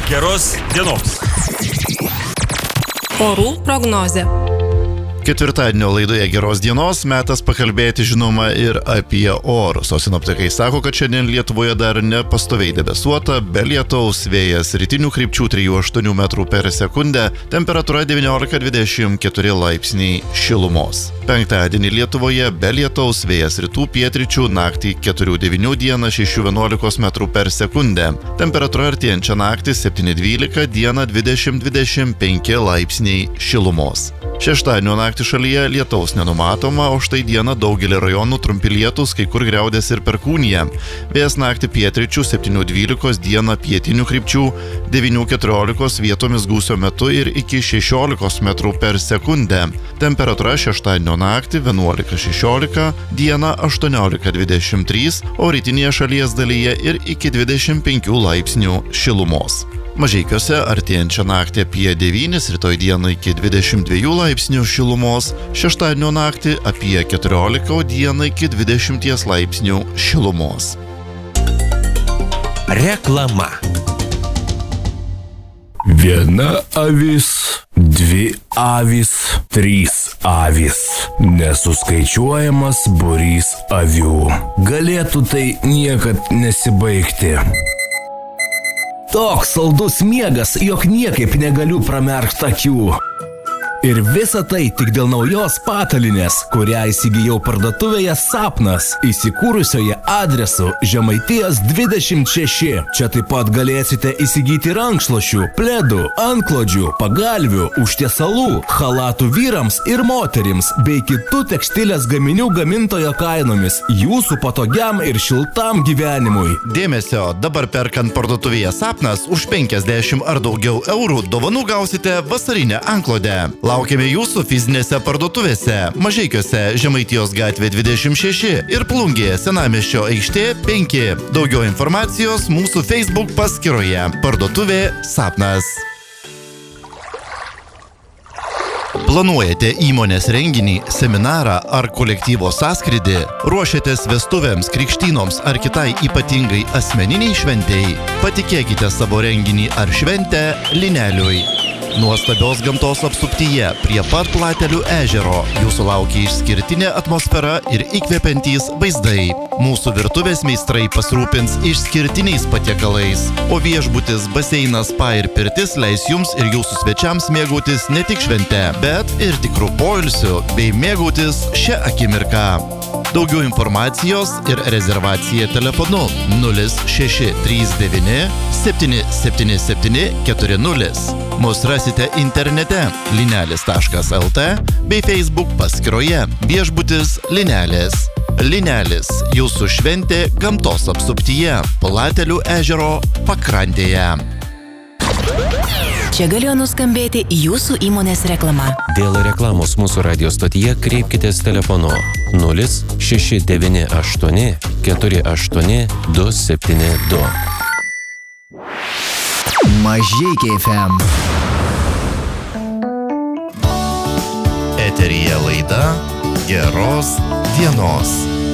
Geros dienos. Orų prognozė. Ketvirtadienio laidoje Geros dienos metas pakalbėti žinoma ir apie orus. O sinoptikai sako, kad šiandien Lietuvoje dar nepastoviai debesuota, be lietaus, vėjas rytinių krypčių 3-8 metrų per sekundę, temperatūra 19-24 laipsniai šilumos. Penktadienį Lietuvoje be lietaus, vėjas rytų pietryčių, naktį 4-9 dieną 6-11 metrų per sekundę, temperatūra artėjančią naktį 7-12, dieną 20-25 laipsniai šilumos. Šeštadienio naktį šalyje lietaus nenumatoma, o štai dieną daugelį rajonų trumpi lietūs, kai kur griaudės ir perkūnija. Vėjas naktį pietryčių 7-12, dieną pietinių krypčių 9-14, vietomis gūsio metu ir iki 16 metrų per sekundę. Temperatūra šeštadienio naktį 11-16, dieną 18-23, o rytinėje šalies dalyje ir iki 25 laipsnių šilumos. Mažeikiuose artėjančią naktį apie 9, rytoj dieną iki 22 laipsnių šilumos, šeštadienio naktį apie 14, o dieną iki 20 laipsnių šilumos. Reklama. Viena avis, dvi avys, trys avys. Nesuskaičiuojamas būrys avių. Galėtų tai niekad nesibaigti. Toks saldus miegas, jog niekaip negaliu pramerkti akių. Ir visa tai tik dėl naujos patalinės, kurią įsigijau parduotuvėje Sapnas, įsikūrusioje adresu Žemaitijos 26. Čia taip pat galėsite įsigyti rankšluosčių, pledų, antklodžių, pagalvių, užtiesalų, chalatų vyrams ir moterims, bei kitų tekstilės gaminių gamintojo kainomis, jūsų patogiam ir šiltam gyvenimui. Dėmesio, dabar perkant parduotuvėje Sapnas už 50 ar daugiau eurų dovanų gausite vasarinę antklodę. Laukiame jūsų fizinėse parduotuvėse Mažeikiuose Žemaitijos gatvė 26 ir Plungėje Senamiesčio aikštė 5. Daugiau informacijos mūsų Facebook paskyroje Parduotuvė Sapnas. Planuojate įmonės renginį, seminarą ar kolektyvo sąskrydį? Ruošiatės vestuvėms, krikštynoms ar kitai ypatingai asmeniniai šventei? Patikėkite savo renginį ar šventę Lineliui. Nuostabios gamtos apsuptyje prie pat Platelių ežero jūsų laukia išskirtinė atmosfera ir įkvepiantys vaizdai. Mūsų virtuvės meistrai pasirūpins išskirtiniais patiekalais, o viešbutis, baseinas, spa ir pirtis leis jums ir jūsų svečiams mėgautis ne tik švente, bet ir tikrų poilsių bei mėgautis šią akimirką. Daugiau informacijos ir rezervacija telefonu 0639 777 40. Mus rasite internete linelis.lt bei Facebook paskyroje viešbutis Linelis. Linelis – jūsų šventė gamtos apsuptyje Platelių ežero pakrantėje. Čia galėjo nuskambėti jūsų įmonės reklama. Dėl reklamos mūsų radio stotyje kreipkitės telefonu 0698 48 272. Mažeikiai FM. Eteryje laida Geros dienos.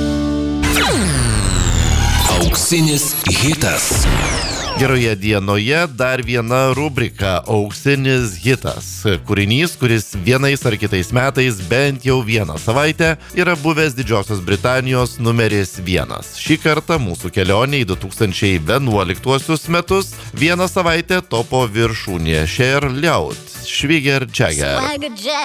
Auksinis hitas. Geroje dienoje dar viena rubrika Auksinis hitas. Kūrinys, kuris vienais ar kitais metais bent jau vieną savaitę yra buvęs Didžiosios Britanijos numeris 1. Šį kartą mūsų kelionė į 2011 metus vieną savaitę topo viršūnėje Cher Lloyd, Schwiger Jagger.